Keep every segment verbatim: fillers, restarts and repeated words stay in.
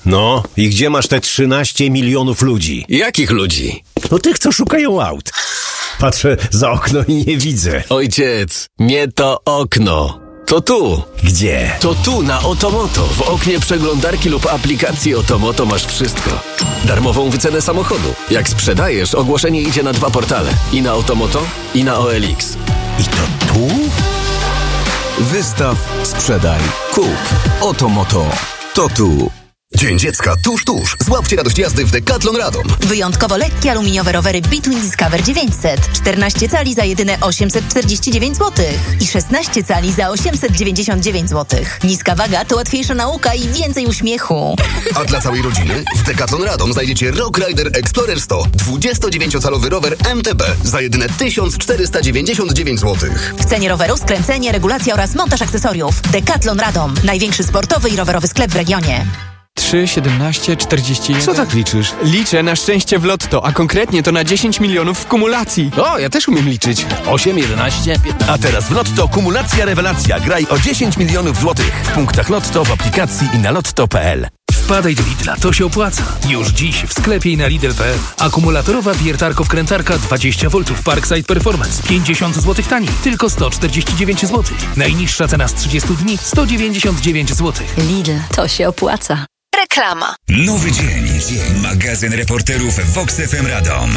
No, i gdzie masz te trzynaście milionów ludzi? Jakich ludzi? No tych, co szukają aut. Patrzę za okno i nie widzę. Ojciec, nie to okno. To tu. Gdzie? To tu, na Otomoto. W oknie przeglądarki lub aplikacji Otomoto masz wszystko. Darmową wycenę samochodu. Jak sprzedajesz, ogłoszenie idzie na dwa portale. I na Otomoto, i na O L X. I to tu? Wystaw, sprzedaj, kup. Otomoto. To tu. Dzień Dziecka tuż, tuż. Złapcie radość jazdy w Decathlon Radom. Wyjątkowo lekkie aluminiowe rowery Between Discover dziewięćset. czternaście cali za jedyne osiemset czterdzieści dziewięć złotych. I szesnaście cali za osiemset dziewięćdziesiąt dziewięć złotych. Niska waga to łatwiejsza nauka i więcej uśmiechu. A dla całej rodziny w Decathlon Radom znajdziecie Rock Rider Explorer sto. dwudziestodziewięciocalowy rower M T B za jedyne tysiąc czterysta dziewięćdziesiąt dziewięć złotych. W cenie roweru skręcenie, regulacja oraz montaż akcesoriów. Decathlon Radom. Największy sportowy i rowerowy sklep w regionie. trzy, siedemnaście, czterdzieści jeden. Co tak liczysz? Liczę na szczęście w lotto, a konkretnie to na dziesięć milionów w kumulacji. O, ja też umiem liczyć. osiem, jedenaście, piętnaście. A teraz w Lotto kumulacja rewelacja. Graj o dziesięć milionów złotych. W punktach Lotto, w aplikacji i na lotto kropka p l. Wpadaj do Lidla, to się opłaca. Już dziś w sklepie i na Lidl kropka p l. Akumulatorowa wiertarko-wkrętarka dwadzieścia woltów Parkside Performance. pięćdziesiąt złotych taniej, tylko sto czterdzieści dziewięć złotych. Najniższa cena z trzydziestu dni sto dziewięćdziesiąt dziewięć złotych. Lidl, to się opłaca. Reklama. Nowy dzień. Magazyn reporterów Vox F M Radom.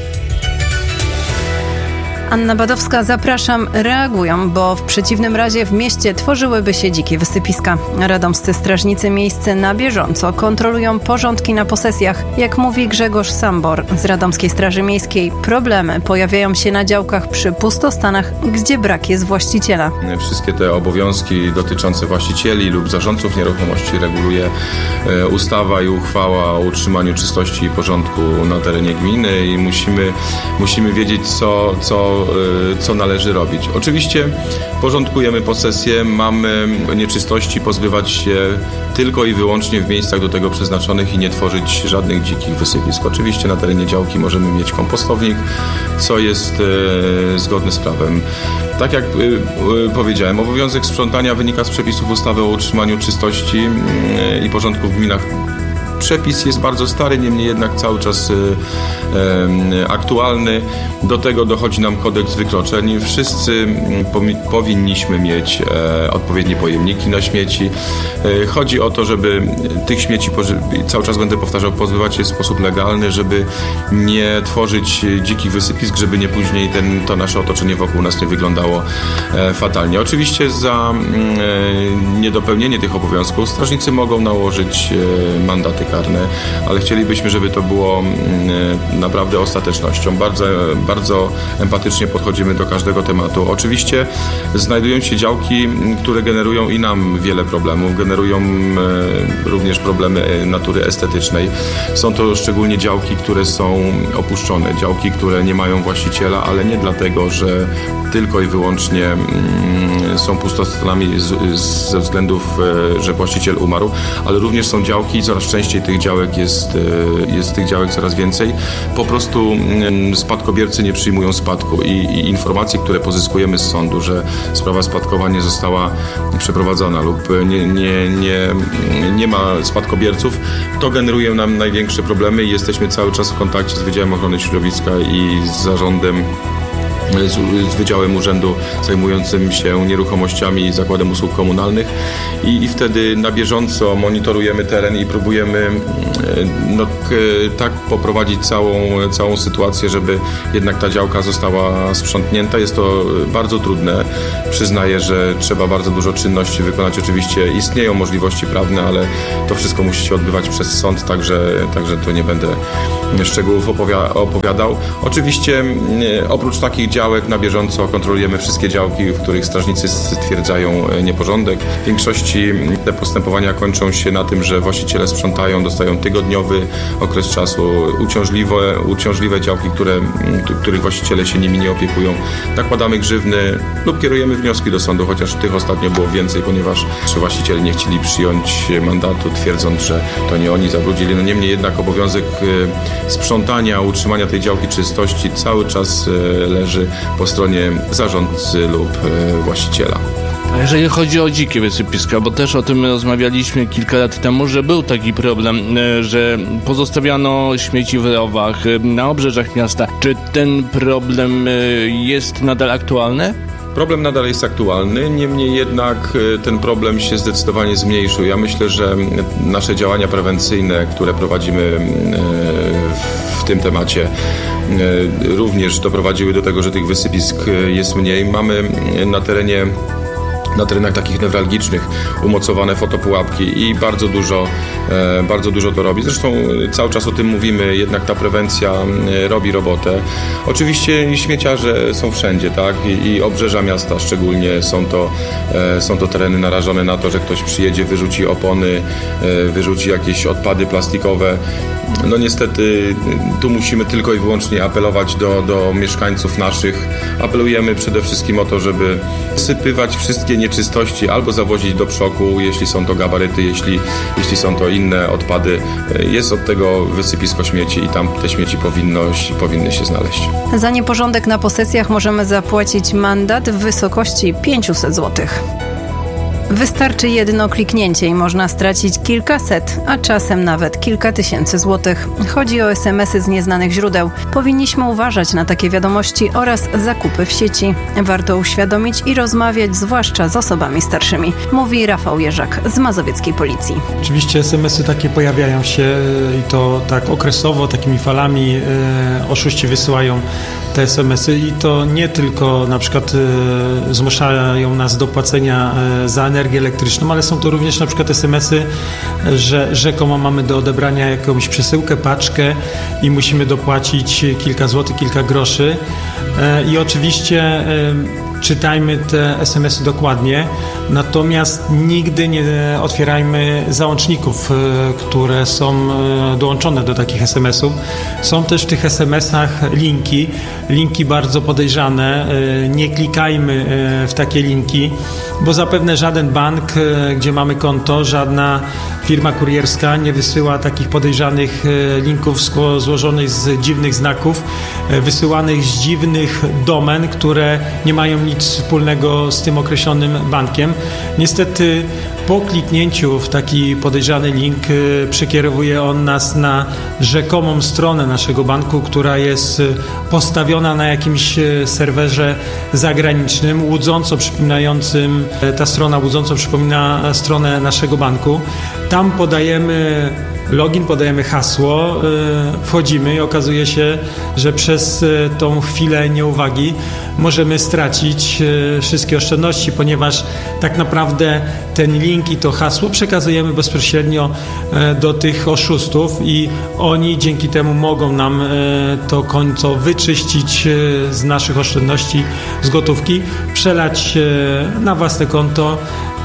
Anna Badowska, zapraszam, reagują, bo w przeciwnym razie w mieście tworzyłyby się dzikie wysypiska. Radomscy strażnicy miejscy na bieżąco kontrolują porządki na posesjach. Jak mówi Grzegorz Sambor z Radomskiej Straży Miejskiej, problemy pojawiają się na działkach przy pustostanach, gdzie brak jest właściciela. Wszystkie te obowiązki dotyczące właścicieli lub zarządców nieruchomości reguluje ustawa i uchwała o utrzymaniu czystości i porządku na terenie gminy i musimy, musimy wiedzieć, co, co co należy robić. Oczywiście porządkujemy posesję, mamy nieczystości pozbywać się tylko i wyłącznie w miejscach do tego przeznaczonych i nie tworzyć żadnych dzikich wysypisk. Oczywiście na terenie działki możemy mieć kompostownik, co jest e, zgodne z prawem. Tak jak e, powiedziałem, obowiązek sprzątania wynika z przepisów ustawy o utrzymaniu czystości e, i porządku w gminach. Przepis jest bardzo stary, niemniej jednak cały czas y, y, aktualny. Do tego dochodzi nam kodeks wykroczeń. Wszyscy pomi- powinniśmy mieć e, odpowiednie pojemniki na śmieci. E, chodzi o to, żeby tych śmieci, poży- cały czas będę powtarzał, pozbywać się w sposób legalny, żeby nie tworzyć dzikich wysypisk, żeby nie później ten, to nasze otoczenie wokół nas nie wyglądało e, fatalnie. Oczywiście za e, niedopełnienie tych obowiązków strażnicy mogą nałożyć e, mandaty karne, ale chcielibyśmy, żeby to było naprawdę ostatecznością. Bardzo, bardzo empatycznie podchodzimy do każdego tematu. Oczywiście znajdują się działki, które generują i nam wiele problemów. Generują również problemy natury estetycznej. Są to szczególnie działki, które są opuszczone. Działki, które nie mają właściciela, ale nie dlatego, że tylko i wyłącznie są pustostanami ze względów, że właściciel umarł, ale również są działki, coraz częściej tych działek jest, jest tych działek coraz więcej. Po prostu spadkobiercy nie przyjmują spadku i, i informacje, które pozyskujemy z sądu, że sprawa spadkowa nie została przeprowadzona lub nie, nie, nie, nie ma spadkobierców, to generuje nam największe problemy i jesteśmy cały czas w kontakcie z Wydziałem Ochrony Środowiska i z zarządem Z, z Wydziałem Urzędu zajmującym się nieruchomościami i Zakładem Usług Komunalnych i, i wtedy na bieżąco monitorujemy teren i próbujemy no, k, tak poprowadzić całą, całą sytuację, żeby jednak ta działka została sprzątnięta. Jest to bardzo trudne. Przyznaję, że trzeba bardzo dużo czynności wykonać. Oczywiście istnieją możliwości prawne, ale to wszystko musi się odbywać przez sąd, także, także tu nie będę szczegółów opowi- opowiadał. Oczywiście oprócz takich działek na bieżąco kontrolujemy wszystkie działki, w których strażnicy stwierdzają nieporządek. W większości te postępowania kończą się na tym, że właściciele sprzątają, dostają tygodniowy okres czasu. Uciążliwe, uciążliwe działki, które, których właściciele się nimi nie opiekują, nakładamy grzywny lub kierujemy wnioski do sądu, chociaż tych ostatnio było więcej, ponieważ właściciele nie chcieli przyjąć mandatu, twierdząc, że to nie oni zabrudzili. No niemniej jednak obowiązek sprzątania, utrzymania tej działki czystości cały czas leży po stronie zarządcy lub właściciela. A jeżeli chodzi o dzikie wysypiska, bo też o tym rozmawialiśmy kilka lat temu, że był taki problem, że pozostawiano śmieci w rowach na obrzeżach miasta. Czy ten problem jest nadal aktualny? Problem nadal jest aktualny, niemniej jednak ten problem się zdecydowanie zmniejszył. Ja myślę, że nasze działania prewencyjne, które prowadzimy w tym temacie, również doprowadziły do tego, że tych wysypisk jest mniej. Mamy na terenie na terenach takich newralgicznych umocowane fotopułapki i bardzo dużo, e, bardzo dużo to robi. Zresztą cały czas o tym mówimy, jednak ta prewencja robi robotę. Oczywiście śmieciarze są wszędzie, tak? I, i obrzeża miasta szczególnie są to, e, są to tereny narażone na to, że ktoś przyjedzie, wyrzuci opony, e, wyrzuci jakieś odpady plastikowe. No niestety tu musimy tylko i wyłącznie apelować do, do mieszkańców naszych. Apelujemy przede wszystkim o to, żeby sypywać wszystkie nieczystości albo zawozić do przoku, jeśli są to gabaryty, jeśli, jeśli są to inne odpady. Jest od tego wysypisko śmieci i tam te śmieci powinno, powinny się znaleźć. Za nieporządek na posesjach możemy zapłacić mandat w wysokości pięćset złotych. Wystarczy jedno kliknięcie i można stracić kilkaset, a czasem nawet kilka tysięcy złotych. Chodzi o es em esy z nieznanych źródeł. Powinniśmy uważać na takie wiadomości oraz zakupy w sieci. Warto uświadomić i rozmawiać zwłaszcza z osobami starszymi, mówi Rafał Jerzak z mazowieckiej policji. Oczywiście es em esy takie pojawiają się i to tak okresowo, takimi falami e, oszuści wysyłają te es em esy i to nie tylko na przykład e, zmuszają nas do płacenia e, za energię elektryczną, ale są to również na przykład es em esy, że rzekomo mamy do odebrania jakąś przesyłkę, paczkę i musimy dopłacić kilka złotych, kilka groszy. I oczywiście czytajmy te es em esy dokładnie, natomiast nigdy nie otwierajmy załączników, które są dołączone do takich es em esów. Są też w tych es em esach linki, linki bardzo podejrzane. Nie klikajmy w takie linki, bo zapewne żaden bank, gdzie mamy konto, żadna firma kurierska nie wysyła takich podejrzanych linków złożonych z dziwnych znaków, wysyłanych z dziwnych domen, które nie mają nic wspólnego z tym określonym bankiem. Niestety po kliknięciu w taki podejrzany link przekierowuje on nas na rzekomą stronę naszego banku, która jest postawiona na jakimś serwerze zagranicznym, łudząco przypominającym, ta strona łudząco przypomina stronę naszego banku. Tam podajemy login, podajemy hasło, wchodzimy i okazuje się, że przez tą chwilę nieuwagi możemy stracić wszystkie oszczędności, ponieważ tak naprawdę ten link i to hasło przekazujemy bezpośrednio do tych oszustów i oni dzięki temu mogą nam to konto wyczyścić z naszych oszczędności, z gotówki, przelać na własne konto,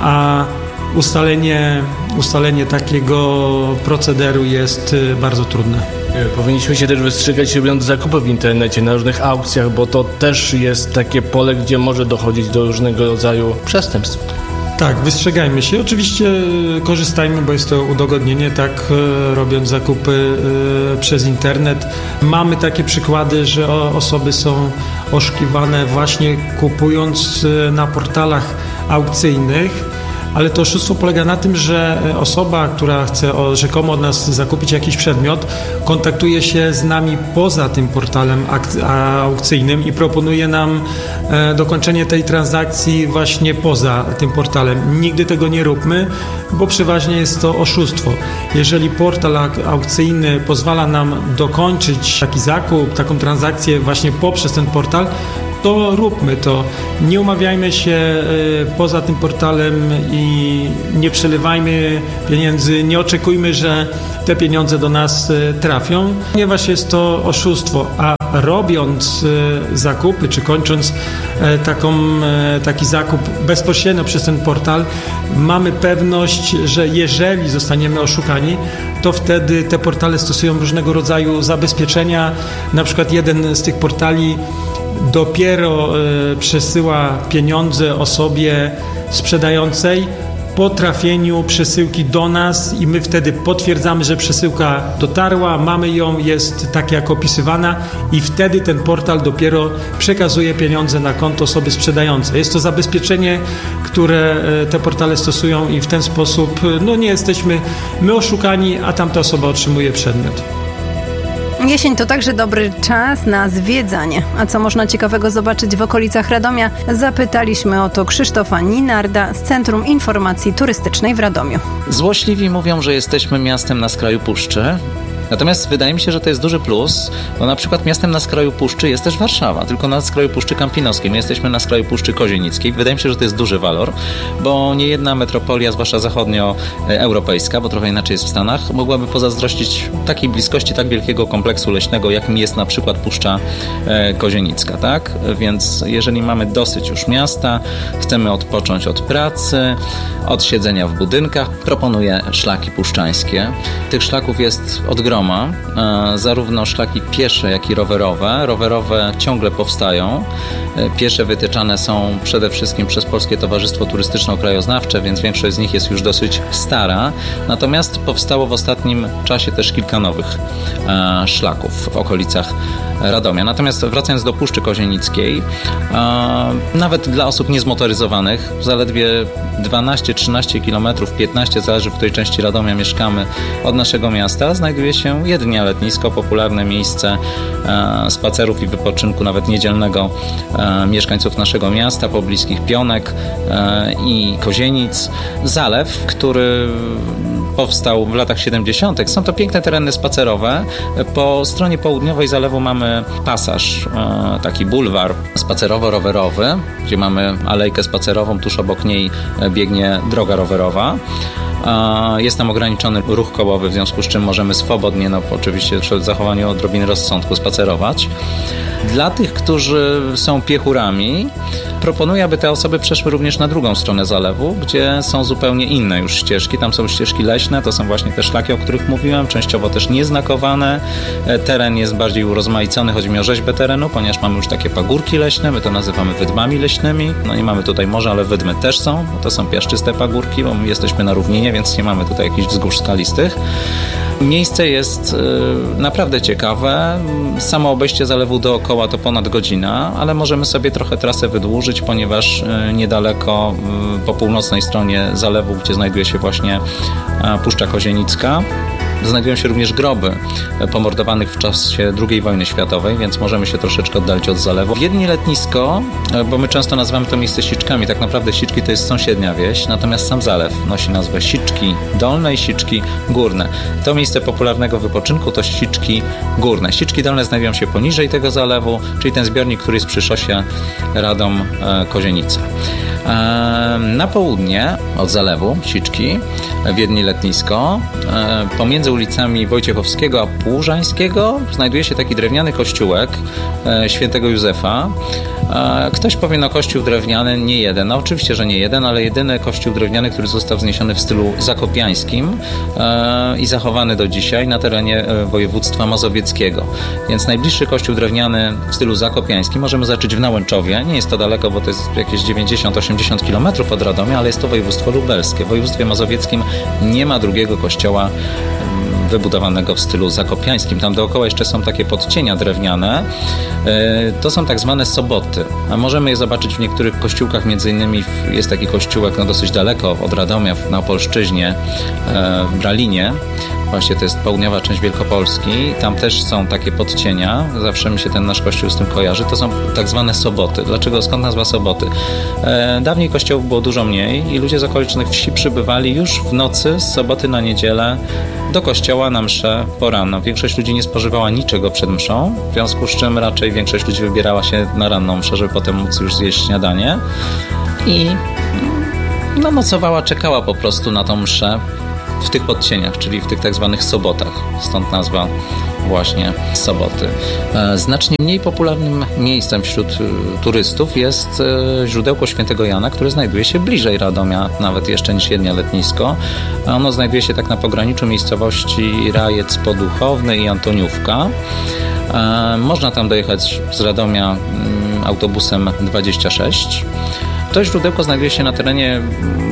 a Ustalenie, ustalenie takiego procederu jest bardzo trudne. Powinniśmy się też wystrzegać, robiąc zakupy w internecie, na różnych aukcjach, bo to też jest takie pole, gdzie może dochodzić do różnego rodzaju przestępstw. Tak, wystrzegajmy się. Oczywiście korzystajmy, bo jest to udogodnienie, tak, robiąc zakupy przez internet. Mamy takie przykłady, że osoby są oszukiwane właśnie kupując na portalach aukcyjnych. Ale to oszustwo polega na tym, że osoba, która chce o, rzekomo od nas zakupić jakiś przedmiot, kontaktuje się z nami poza tym portalem aukcyjnym i proponuje nam e, dokończenie tej transakcji właśnie poza tym portalem. Nigdy tego nie róbmy, bo przeważnie jest to oszustwo. Jeżeli portal aukcyjny pozwala nam dokończyć taki zakup, taką transakcję właśnie poprzez ten portal, to róbmy to. Nie umawiajmy się poza tym portalem i nie przelewajmy pieniędzy, nie oczekujmy, że te pieniądze do nas trafią, ponieważ jest to oszustwo, a robiąc zakupy, czy kończąc taką, taki zakup bezpośrednio przez ten portal, mamy pewność, że jeżeli zostaniemy oszukani, to wtedy te portale stosują różnego rodzaju zabezpieczenia. Na przykład jeden z tych portali dopiero przesyła pieniądze osobie sprzedającej po trafieniu przesyłki do nas i my wtedy potwierdzamy, że przesyłka dotarła, mamy ją, jest tak jak opisywana i wtedy ten portal dopiero przekazuje pieniądze na konto osoby sprzedającej. Jest to zabezpieczenie, które te portale stosują i w ten sposób no nie jesteśmy my oszukani, a tamta osoba otrzymuje przedmiot. Jesień to także dobry czas na zwiedzanie. A co można ciekawego zobaczyć w okolicach Radomia? Zapytaliśmy o to Krzysztofa Ninarda z Centrum Informacji Turystycznej w Radomiu. Złośliwi mówią, że jesteśmy miastem na skraju puszczy. Natomiast wydaje mi się, że to jest duży plus, bo na przykład miastem na skraju puszczy jest też Warszawa, tylko na skraju Puszczy Kampinoskiej. My jesteśmy na skraju Puszczy Kozienickiej. Wydaje mi się, że to jest duży walor, bo nie jedna metropolia, zwłaszcza zachodnioeuropejska, bo trochę inaczej jest w Stanach, mogłaby pozazdrościć takiej bliskości tak wielkiego kompleksu leśnego, jakim jest na przykład Puszcza Kozienicka, tak? Więc jeżeli mamy dosyć już miasta, chcemy odpocząć od pracy, od siedzenia w budynkach, proponuję szlaki puszczańskie. Tych szlaków jest od groma. Zarówno szlaki piesze, jak i rowerowe. Rowerowe ciągle powstają. Piesze wytyczane są przede wszystkim przez Polskie Towarzystwo Turystyczno-Krajoznawcze, więc większość z nich jest już dosyć stara. Natomiast powstało w ostatnim czasie też kilka nowych szlaków w okolicach Radomia. Natomiast wracając do Puszczy Kozienickiej, nawet dla osób niezmotoryzowanych, zaledwie dwanaście trzynaście kilometrów, piętnaście, zależy w której części Radomia mieszkamy, od naszego miasta, znajduje się jedynie letnisko, popularne miejsce e, spacerów i wypoczynku, nawet niedzielnego, e, mieszkańców naszego miasta, pobliskich Pionek e, i Kozienic. Zalew, który powstał w latach siedemdziesiątych. Są to piękne tereny spacerowe. Po stronie południowej zalewu mamy pasaż, e, taki bulwar spacerowo-rowerowy, gdzie mamy alejkę spacerową, tuż obok niej biegnie droga rowerowa. Jest tam ograniczony ruch kołowy, w związku z czym możemy swobodnie, no oczywiście przy zachowaniu odrobiny rozsądku, spacerować. Dla tych, którzy są piechurami, proponuję, aby te osoby przeszły również na drugą stronę zalewu, gdzie są zupełnie inne już ścieżki. Tam są ścieżki leśne, to są właśnie te szlaki, o których mówiłem, częściowo też nieznakowane. Teren jest bardziej urozmaicony, chodzi mi o rzeźbę terenu, ponieważ mamy już takie pagórki leśne, my to nazywamy wydmami leśnymi. No nie mamy tutaj morza, ale wydmy też są, to są piaszczyste pagórki, bo my jesteśmy na równinie, więc nie mamy tutaj jakichś wzgórz skalistych. Miejsce jest y, naprawdę ciekawe. Samo obejście zalewu dookoła to ponad godzina, ale możemy sobie trochę trasę wydłużyć, ponieważ y, niedaleko y, po północnej stronie zalewu, gdzie znajduje się właśnie y, Puszcza Kozienicka, znajdują się również groby pomordowanych w czasie drugiej wojny światowej, więc możemy się troszeczkę oddalić od zalewu. Wiedni letnisko, bo my często nazywamy to miejsce Siczkami, tak naprawdę Siczki to jest sąsiednia wieś, natomiast sam zalew nosi nazwę Siczki Dolne i Siczki Górne. To miejsce popularnego wypoczynku to Siczki Górne. Siczki Dolne znajdują się poniżej tego zalewu, czyli ten zbiornik, który jest przy szosie Radom-Kozienica. Na południe od zalewu Siczki, Wiedni letnisko, pomiędzy ulicami Wojciechowskiego a Płużańskiego znajduje się taki drewniany kościółek świętego Józefa. Ktoś powie, no kościół drewniany, nie jeden. No oczywiście, że nie jeden, ale jedyny kościół drewniany, który został wzniesiony w stylu zakopiańskim i zachowany do dzisiaj na terenie województwa mazowieckiego. Więc najbliższy kościół drewniany w stylu zakopiańskim możemy zobaczyć w Nałęczowie. Nie jest to daleko, bo to jest jakieś dziewięćdziesiąt osiemdziesiąt kilometrów od Radomia, ale jest to województwo lubelskie. W województwie mazowieckim nie ma drugiego kościoła wybudowanego w stylu zakopiańskim. Tam dookoła jeszcze są takie podcienia drewniane. To są tak zwane soboty. A możemy je zobaczyć w niektórych kościółkach, między innymi jest taki kościółek no dosyć daleko od Radomia, na Opolszczyźnie, w Bralinie. Właśnie to jest południowa część Wielkopolski. Tam też są takie podcienia. Zawsze mi się ten nasz kościół z tym kojarzy. To są tak zwane soboty. Dlaczego? Skąd nazwa soboty? E, dawniej kościołów było dużo mniej i ludzie z okolicznych wsi przybywali już w nocy z soboty na niedzielę do kościoła na mszę poranną. Większość ludzi nie spożywała niczego przed mszą, w związku z czym raczej większość ludzi wybierała się na ranną mszę, żeby potem móc już zjeść śniadanie. I no, nocowała, czekała po prostu na tą mszę w tych podcieniach, czyli w tych tak zwanych sobotach. Stąd nazwa właśnie soboty. Znacznie mniej popularnym miejscem wśród turystów jest źródełko Świętego Jana, które znajduje się bliżej Radomia, nawet jeszcze niż Wiednia letnisko. Ono znajduje się tak na pograniczu miejscowości Rajec Poduchowny i Antoniówka. Można tam dojechać z Radomia autobusem dwadzieścia sześć. To źródełko znajduje się na terenie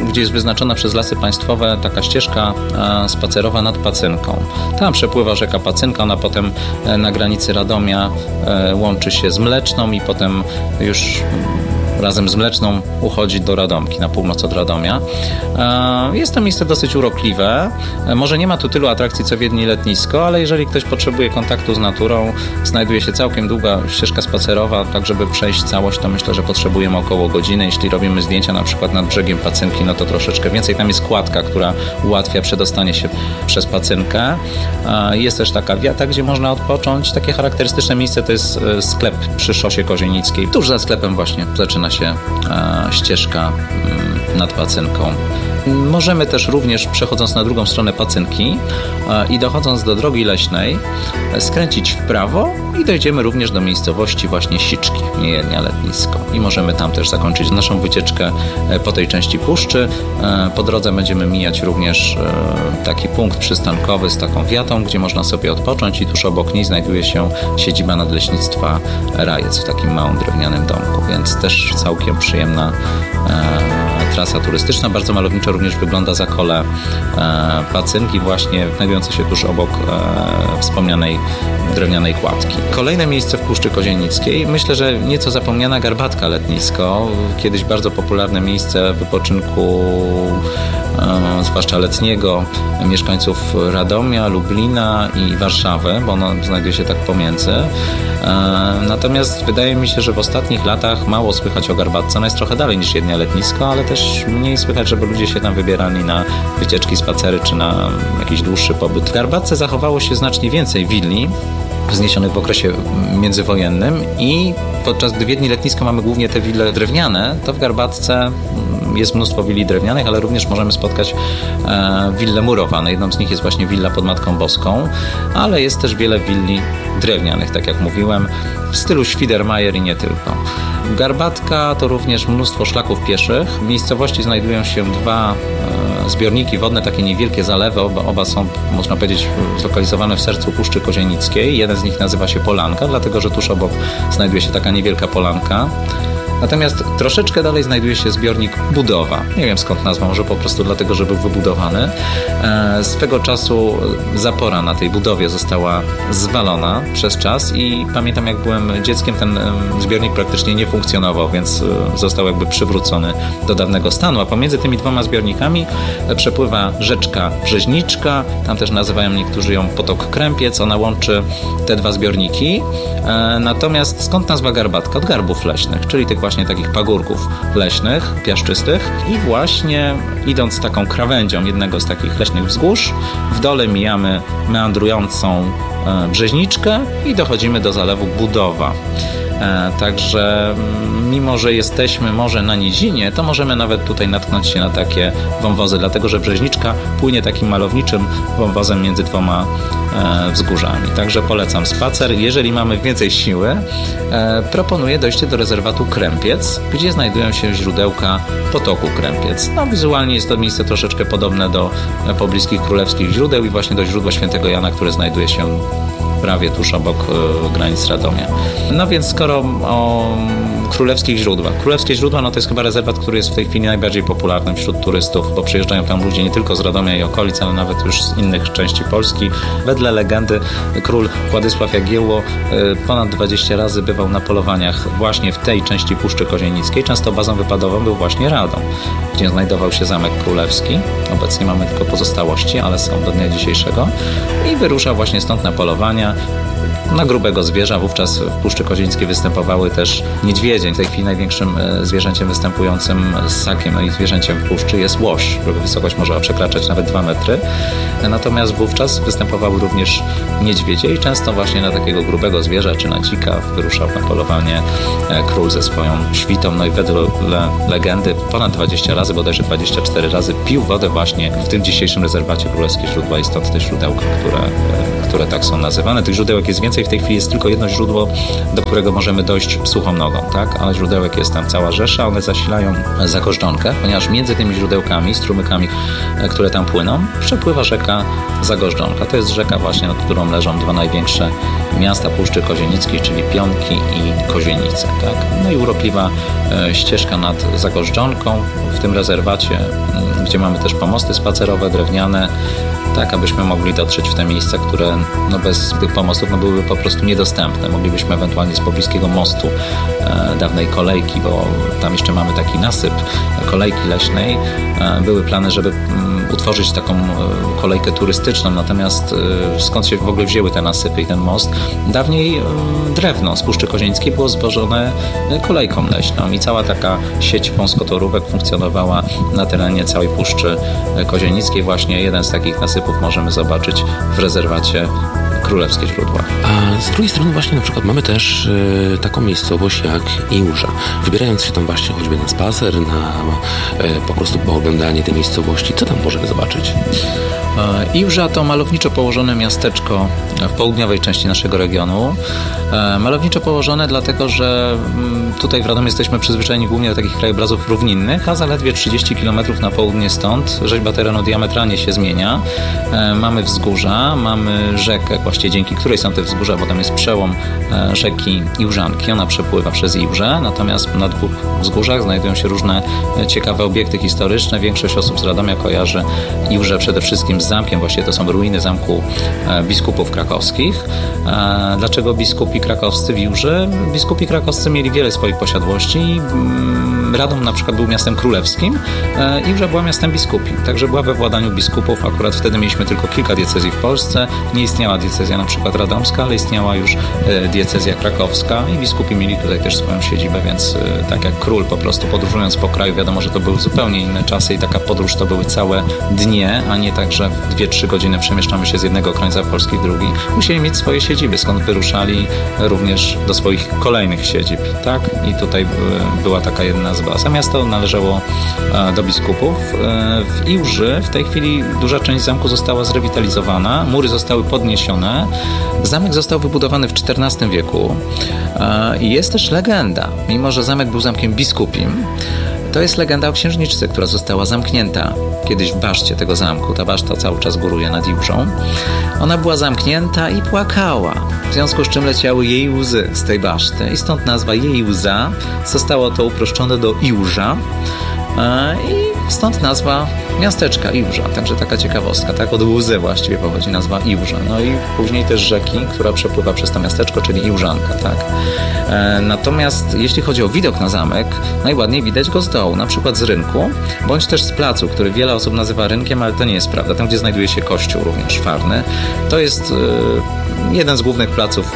gdzie jest wyznaczona przez Lasy Państwowe taka ścieżka spacerowa nad Pacynką. Tam przepływa rzeka Pacynka, ona potem na granicy Radomia łączy się z Mleczną i potem już razem z Mleczną uchodzi do Radomki, na północ od Radomia. Jest to miejsce dosyć urokliwe. Może nie ma tu tylu atrakcji co Wiednie letnisko, ale jeżeli ktoś potrzebuje kontaktu z naturą, znajduje się całkiem długa ścieżka spacerowa, tak żeby przejść całość, to myślę, że potrzebujemy około godziny. Jeśli robimy zdjęcia na przykład nad brzegiem Pacynki, no to troszeczkę więcej. Tam jest kładka, która ułatwia przedostanie się przez Pacynkę. Jest też taka wiata, gdzie można odpocząć. Takie charakterystyczne miejsce to jest sklep przy Szosie Kozienickiej. Tuż za sklepem właśnie zaczyna się ścieżka nad Pacynką. Możemy też również, przechodząc na drugą stronę Pacynki i dochodząc do drogi leśnej, skręcić w prawo i dojdziemy również do miejscowości właśnie Siczki, Niejednia letnisko. I możemy tam też zakończyć naszą wycieczkę po tej części puszczy. Po drodze będziemy mijać również taki punkt przystankowy z taką wiatą, gdzie można sobie odpocząć i tuż obok niej znajduje się siedziba Nadleśnictwa Rajec w takim małym drewnianym domku, więc też całkiem przyjemna trasa turystyczna. Bardzo malowniczo również wygląda zakole e, Pacynki, właśnie znajdujące się tuż obok e, wspomnianej drewnianej kładki. Kolejne miejsce w Puszczy Kozienickiej, myślę, że nieco zapomniana Garbatka letnisko, kiedyś bardzo popularne miejsce wypoczynku e, zwłaszcza letniego mieszkańców Radomia, Lublina i Warszawy, bo ono znajduje się tak pomiędzy. E, natomiast wydaje mi się, że w ostatnich latach mało słychać o Garbatce. Ona jest trochę dalej niż Wiednia letnisko, ale też mniej słychać, żeby ludzie się tam wybierali na wycieczki, spacery czy na jakiś dłuższy pobyt. W Garbatce zachowało się znacznie więcej willi wzniesionych w okresie międzywojennym i podczas gdy w Wiedni letnisko mamy głównie te wille drewniane, to w Garbatce jest mnóstwo willi drewnianych, ale również możemy spotkać e, wille murowane. Jedną z nich jest właśnie willa pod Matką Boską, ale jest też wiele willi drewnianych, tak jak mówiłem, w stylu Świdermajer i nie tylko. Garbatka to również mnóstwo szlaków pieszych. W miejscowości znajdują się dwa e, zbiorniki wodne, takie niewielkie zalewy. Oba, oba są, można powiedzieć, zlokalizowane w sercu Puszczy Kozienickiej. Jeden z nich nazywa się Polanka, dlatego że tuż obok znajduje się taka niewielka polanka. Natomiast troszeczkę dalej znajduje się zbiornik Budowa. Nie wiem skąd nazwa, może po prostu dlatego, że był wybudowany. E, swego czasu zapora na tej budowie została zwalona przez czas i pamiętam, jak byłem dzieckiem, ten zbiornik praktycznie nie funkcjonował, więc został jakby przywrócony do dawnego stanu. A pomiędzy tymi dwoma zbiornikami przepływa rzeczka Brzeźniczka, tam też nazywają niektórzy ją Potok Krępiec. Ona łączy te dwa zbiorniki. E, natomiast skąd nazwa Garbatka? Od garbów leśnych, czyli tych właśnie takich pagórków leśnych, piaszczystych i właśnie idąc taką krawędzią jednego z takich leśnych wzgórz, w dole mijamy meandrującą e, Brzeźniczkę i dochodzimy do zalewu Budowa. E, także mimo, że jesteśmy może na nizinie, to możemy nawet tutaj natknąć się na takie wąwozy, dlatego że Brzeźniczka płynie takim malowniczym wąwozem między dwoma e, wzgórzami. Także polecam spacer. Jeżeli mamy więcej siły, e, proponuję dojście do rezerwatu Krępiec, gdzie znajdują się źródełka potoku Krępiec. No, wizualnie jest to miejsce troszeczkę podobne do e, pobliskich królewskich źródeł i właśnie do źródła Świętego Jana, które znajduje się prawie tuż obok e, granic Radomia. No więc skoro o królewskich źródłach. Królewskie źródła no to jest chyba rezerwat, który jest w tej chwili najbardziej popularny wśród turystów, bo przyjeżdżają tam ludzie nie tylko z Radomia i okolic, ale nawet już z innych części Polski. Wedle legendy król Władysław Jagiełło ponad dwadzieścia razy bywał na polowaniach właśnie w tej części Puszczy Kozienickiej. Często bazą wypadową był właśnie Radom, gdzie znajdował się Zamek Królewski. Obecnie mamy tylko pozostałości, ale są do dnia dzisiejszego. I wyruszał właśnie stąd na polowania na grubego zwierza. Wówczas w Puszczy Kozienickiej występowały też niedźwiedzie. W tej chwili największym zwierzęciem występującym ssakiem, no i zwierzęciem w puszczy jest łoś. Jego wysokość może przekraczać nawet dwa metry. Natomiast wówczas występowały również niedźwiedzie i często właśnie na takiego grubego zwierza czy na dzika wyruszał na polowanie król ze swoją świtą. No i wedle legendy ponad dwadzieścia razy, bodajże dwadzieścia cztery razy pił wodę właśnie w tym dzisiejszym rezerwacie Królewskie Źródła i stąd te źródełka, które, które tak są nazywane. Tych źródełek jest więcej. W tej chwili jest tylko jedno źródło, do którego możemy dojść suchą nogą, tak? Ale źródełek jest tam cała rzesza, one zasilają Zakoszczonkę, ponieważ między tymi źródełkami, strumykami, które tam płyną, przepływa rzeka rzeka Zagorzdzonka. To jest rzeka właśnie, nad którą leżą dwa największe miasta Puszczy Kozienickiej, czyli Pionki i Kozienice. Tak? No i urokliwa e, ścieżka nad Zagorzdzonką w tym rezerwacie, m, gdzie mamy też pomosty spacerowe, drewniane, tak abyśmy mogli dotrzeć w te miejsca, które no bez tych pomostów no byłyby po prostu niedostępne. Moglibyśmy ewentualnie z pobliskiego mostu e, dawnej kolejki, bo tam jeszcze mamy taki nasyp kolejki leśnej. E, były plany, żeby m, utworzyć taką e, kolejkę turystyczną, natomiast e, skąd się w ogóle wzięły te nasypy i ten most? Dawniej e, drewno z Puszczy Kozienickiej było zwożone kolejką leśną i cała taka sieć wąskotorówek funkcjonowała na terenie całej Puszczy Kozienickiej. Właśnie jeden z takich nasypów możemy zobaczyć w rezerwacie Królewskie Źródła. A z drugiej strony właśnie na przykład mamy też y, taką miejscowość jak Iłża. Wybierając się tam właśnie choćby na spacer, na y, po prostu pooglądanie tej miejscowości, co tam możemy zobaczyć? Iłża to malowniczo położone miasteczko w południowej części naszego regionu. Malowniczo położone dlatego, że tutaj w Radomiu jesteśmy przyzwyczajeni głównie do takich krajobrazów równinnych, a zaledwie trzydzieści kilometrów na południe stąd rzeźba terenu diametralnie się zmienia. Mamy wzgórza, mamy rzekę, właściwie dzięki której są te wzgórza, bo tam jest przełom rzeki Iłżanki. Ona przepływa przez Iłżę, natomiast na dwóch wzgórzach znajdują się różne ciekawe obiekty historyczne. Większość osób z Radomia kojarzy Iłżę przede wszystkim z zamkiem, właściwie to są ruiny zamku biskupów krakowskich. Dlaczego biskupi krakowscy w Iłży? Biskupi krakowscy mieli wiele swoich posiadłości. Radom na przykład był miastem królewskim, Iłża była miastem biskupim, także była we władaniu biskupów. Akurat wtedy mieliśmy tylko kilka diecezji w Polsce. Nie istniała diecezja na przykład radomska, ale istniała już diecezja krakowska i biskupi mieli tutaj też swoją siedzibę, więc tak jak król po prostu podróżując po kraju, wiadomo, że to były zupełnie inne czasy i taka podróż to były całe dnie, a nie tak, że w dwie trzy godziny przemieszczamy się z jednego końca Polski w drugi. Musieli mieć swoje siedziby, skąd wyruszali również do swoich kolejnych siedzib, tak? I tutaj była taka jedna z baz. A miasto należało do biskupów. W Iłży w tej chwili duża część zamku została zrewitalizowana, mury zostały podniesione. Zamek został wybudowany w czternastym wieku i jest też legenda, mimo że zamek był zamkiem biskupim, to jest legenda o księżniczce, która została zamknięta kiedyś w baszcie tego zamku. Ta baszta cały czas góruje nad Iłżą. Ona była zamknięta i płakała, w związku z czym leciały jej łzy z tej baszty i stąd nazwa jej łza. Zostało to uproszczone do Iłża i stąd nazwa miasteczka Iłża. Także taka ciekawostka, tak od łzy właściwie pochodzi nazwa Iłża. No i później też rzeki, która przepływa przez to miasteczko, czyli Iłżanka, tak. E, natomiast jeśli chodzi o widok na zamek, najładniej widać go z dołu, na przykład z rynku, bądź też z placu, który wiele osób nazywa rynkiem, ale to nie jest prawda. Tam, gdzie znajduje się kościół również farny, to jest e, jeden z głównych placów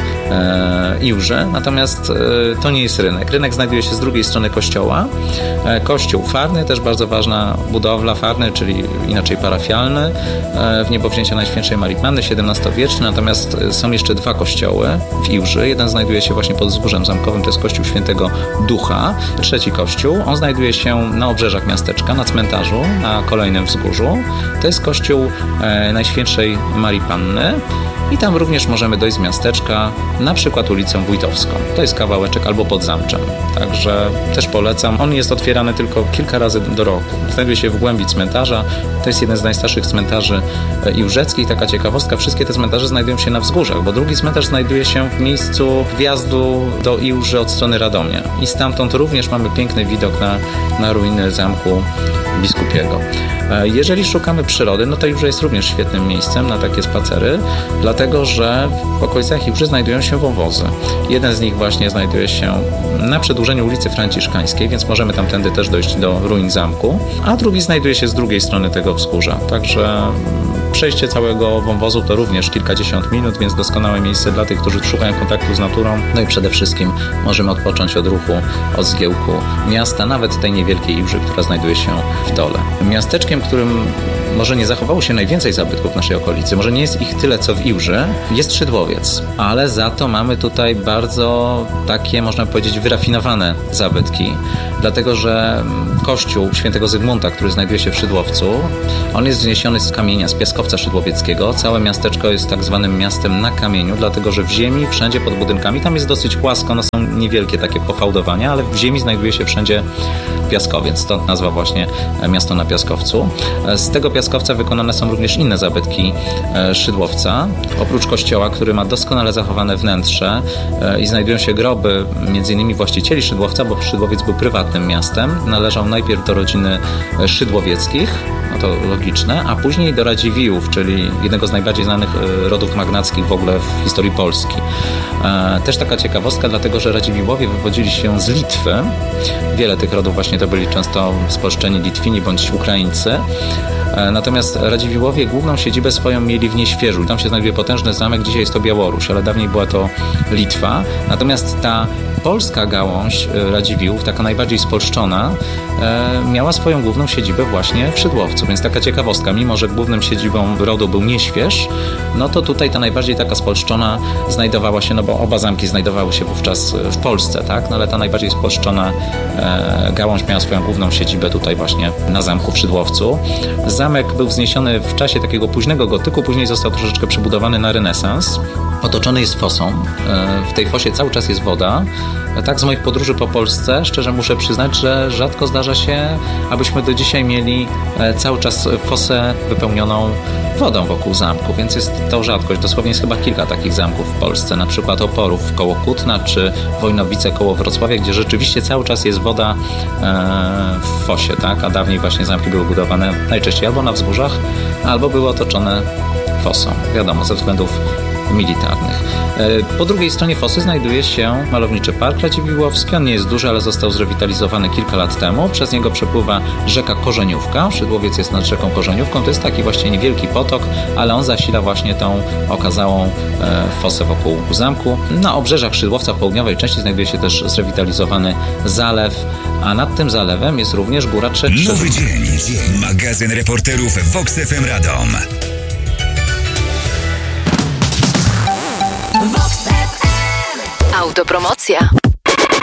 e, Iłży, natomiast e, to nie jest rynek. Rynek znajduje się z drugiej strony kościoła. E, kościół farny, też bardzo ważna budowla, farny, czyli inaczej parafialny, w niebowzięcia Najświętszej Marii Panny, siedemnastowieczny, natomiast są jeszcze dwa kościoły w Iłży. Jeden znajduje się właśnie pod wzgórzem zamkowym, to jest kościół Świętego Ducha. Trzeci kościół, on znajduje się na obrzeżach miasteczka, na cmentarzu, na kolejnym wzgórzu. To jest kościół Najświętszej Marii Panny. I tam również możemy dojść z miasteczka, na przykład ulicą Wójtowską. To jest kawałeczek albo pod zamczem. Także też polecam. On jest otwierany tylko kilka razy do roku. Znajduje się w głębi cmentarza. To jest jeden z najstarszych cmentarzy iłżeckich. Taka ciekawostka, wszystkie te cmentarze znajdują się na wzgórzach, bo drugi cmentarz znajduje się w miejscu wjazdu do Iłży od strony Radomia. I stamtąd również mamy piękny widok na, na ruiny zamku biskupiego. Jeżeli szukamy przyrody, no to Iłża jest również świetnym miejscem na takie spacery, dlatego że w okolicach Iłży znajdują się wąwozy. Jeden z nich właśnie znajduje się na przedłużeniu ulicy Franciszkańskiej, więc możemy tamtędy też dojść do ruin zamku, a drugi znajduje się z drugiej strony tego wzgórza. Także przejście całego wąwozu to również kilkadziesiąt minut, więc doskonałe miejsce dla tych, którzy szukają kontaktu z naturą. No i przede wszystkim możemy odpocząć od ruchu, od zgiełku miasta, nawet tej niewielkiej Iłży, która znajduje się w dole. Miasteczkiem, którym może nie zachowało się najwięcej zabytków w naszej okolicy, może nie jest ich tyle, co w Iłży, jest Szydłowiec, ale za to mamy tutaj bardzo takie, można powiedzieć, wyrafinowane zabytki, dlatego że kościół świętego Zygmunta, który znajduje się w Szydłowcu, on jest wzniesiony z kamienia, z piaskowca szydłowieckiego. Całe miasteczko jest tak zwanym miastem na kamieniu, dlatego że w ziemi, wszędzie pod budynkami, tam jest dosyć płasko, no są niewielkie takie pofałdowania, ale w ziemi znajduje się wszędzie piaskowiec, stąd nazwa właśnie miasto na piaskowcu. Z tego piaskowca Piaskowca wykonane są również inne zabytki Szydłowca. Oprócz kościoła, który ma doskonale zachowane wnętrze i znajdują się groby między innymi właścicieli Szydłowca, bo Szydłowiec był prywatnym miastem. Należał najpierw do rodziny Szydłowieckich, no to logiczne, a później do Radziwiłłów, czyli jednego z najbardziej znanych rodów magnackich w ogóle w historii Polski. Też taka ciekawostka, dlatego że Radziwiłłowie wywodzili się z Litwy. Wiele tych rodów właśnie to byli często spolszczeni Litwini bądź Ukraińcy. Natomiast Radziwiłłowie główną siedzibę swoją mieli w Nieświeżu. Tam się znajduje potężny zamek, dzisiaj jest to Białoruś, ale dawniej była to Litwa. Natomiast ta polska gałąź Radziwiłłów, taka najbardziej spolszczona, miała swoją główną siedzibę właśnie w Szydłowcu. Więc taka ciekawostka, mimo że główną siedzibą rodu był Nieśwież, no to tutaj ta najbardziej taka spolszczona znajdowała się, no bo oba zamki znajdowały się wówczas w Polsce, tak? No ale ta najbardziej spolszczona gałąź miała swoją główną siedzibę tutaj właśnie na zamku w Szydłowcu. Zamek był wzniesiony w czasie takiego późnego gotyku, później został troszeczkę przebudowany na renesans. Otoczony jest fosą. W tej fosie cały czas jest woda. Tak, z moich podróży po Polsce szczerze muszę przyznać, że rzadko zdarza się, abyśmy do dzisiaj mieli cały czas fosę wypełnioną wodą wokół zamku, więc jest to rzadkość. Dosłownie jest chyba kilka takich zamków w Polsce, na przykład Oporów koło Kutna, czy Wojnowice koło Wrocławia, gdzie rzeczywiście cały czas jest woda w fosie, tak? A dawniej właśnie zamki były budowane najczęściej albo na wzgórzach, albo były otoczone fosą. Wiadomo, ze względów militarnych. Po drugiej stronie fosy znajduje się malowniczy Park Radziwiłłowski. On nie jest duży, ale został zrewitalizowany kilka lat temu. Przez niego przepływa rzeka Korzeniówka. Szydłowiec jest nad rzeką Korzeniówką. To jest taki właśnie niewielki potok, ale on zasila właśnie tą okazałą fosę wokół zamku. Na obrzeżach Szydłowca w południowej części znajduje się też zrewitalizowany zalew, a nad tym zalewem jest również góra Trzech Krzyżów. Nowy dzień. Magazyn reporterów Vox F M Radom. Autopromocja.